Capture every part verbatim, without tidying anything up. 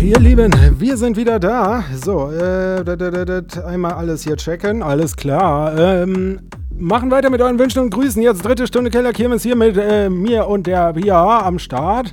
Ihr Lieben, wir sind wieder da. So, äh, dat, dat, dat, einmal alles hier checken, alles klar. Ähm, machen weiter mit euren Wünschen und Grüßen. Jetzt dritte Stunde Keller Kirmes hier mit äh, mir und der Pia am Start.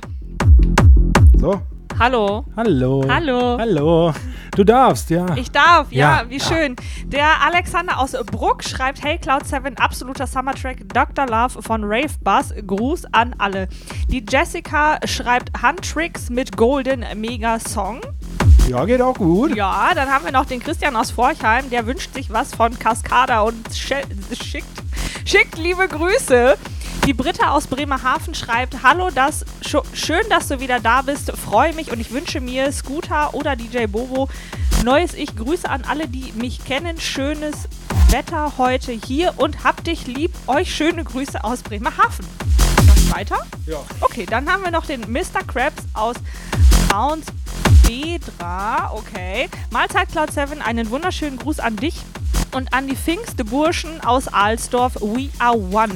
So. Hallo. Hallo. Hallo. Hallo. Du darfst, ja. Ich darf, ja, ja wie ja. schön. Der Alexander aus Bruck schreibt, hey Cloud seven, absoluter Summertrack, Doktor Love von Rave Buzz, Gruß an alle. Die Jessica schreibt Handtricks mit Golden, mega Song. Ja, geht auch gut. Ja, dann haben wir noch den Christian aus Forchheim, der wünscht sich was von Cascada und sch- schickt, schickt liebe Grüße. Die Britta aus Bremerhaven schreibt, hallo, das sch- schön, dass du wieder da bist, freue mich und ich wünsche mir Scooter oder D J Bobo neues Ich. Grüße an alle, die mich kennen, schönes Wetter heute hier und hab dich lieb, euch schöne Grüße aus Bremerhaven. Was weiter? Ja. Okay, dann haben wir noch den Mister Krabs aus Browns Bedra, okay. Mahlzeit Cloud seven, einen wunderschönen Gruß an dich und an die Pfingste Burschen aus Alsdorf, we are one.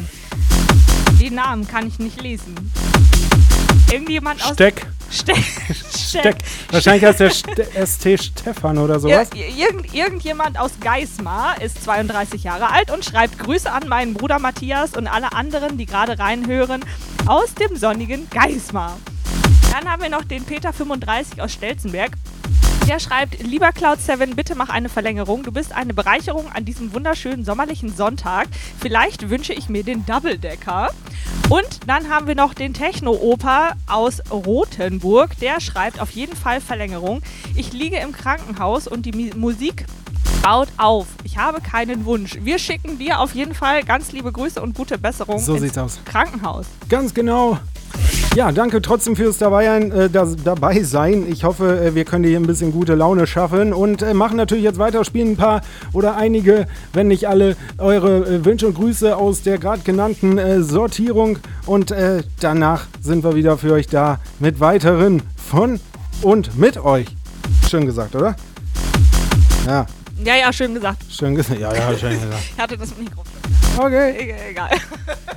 Den Namen kann ich nicht lesen. Irgendjemand aus... Steck. Steck. Steck. Wahrscheinlich heißt der St- S T Stefan oder sowas. Ir- irgend, irgendjemand aus Geismar ist zweiunddreißig Jahre alt und schreibt Grüße an meinen Bruder Matthias und alle anderen, die gerade reinhören, aus dem sonnigen Geismar. Dann haben wir noch den Peter fünfunddreißig aus Stelzenberg. Der schreibt, lieber Cloud seven, bitte mach eine Verlängerung. Du bist eine Bereicherung an diesem wunderschönen sommerlichen Sonntag. Vielleicht wünsche ich mir den Doubledecker. Und dann haben wir noch den Techno-Oper aus Rothenburg. Der schreibt auf jeden Fall Verlängerung. Ich liege im Krankenhaus und die Mi- Musik baut auf. Ich habe keinen Wunsch. Wir schicken dir auf jeden Fall ganz liebe Grüße und gute Besserung So ins sieht's aus. Krankenhaus. Ganz genau. Ja, danke trotzdem fürs dabei, äh, das, dabei sein. Ich hoffe, äh, wir können dir hier ein bisschen gute Laune schaffen und äh, machen natürlich jetzt weiter, spielen ein paar oder einige, wenn nicht alle, eure äh, Wünsche und Grüße aus der gerade genannten äh, Sortierung und äh, danach sind wir wieder für euch da mit weiteren von und mit euch. Schön gesagt, oder? Ja. Ja, ja, schön gesagt. Schön gesagt. Ja, ja, schön gesagt. Ich hatte das Mikrofon. Okay. Egal.